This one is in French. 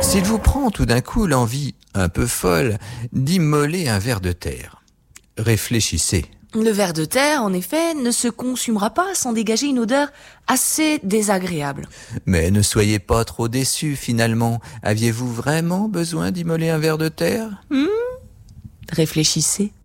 S'il vous prend tout d'un coup l'envie, un peu folle, d'immoler un ver de terre, réfléchissez. Le ver de terre, en effet, ne se consumera pas sans dégager une odeur assez désagréable. Mais ne soyez pas trop déçus finalement. Aviez-vous vraiment besoin d'immoler un ver de terre ? Réfléchissez.